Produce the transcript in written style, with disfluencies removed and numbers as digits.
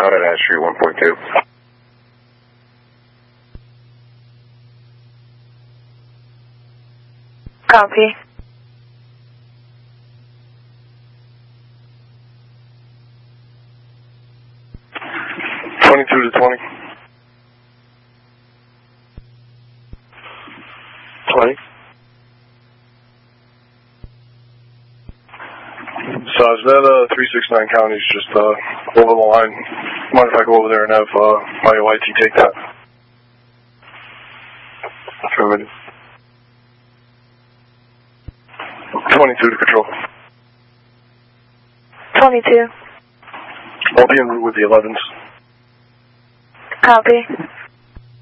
out at Ash Street 1.2. Copy. To 20. 20. So is that 369 counties just over the line? Mind if I go over there and have my OIT take that? Affirmative. 22 to control. 22. I'll be en route with the 11s. Copy.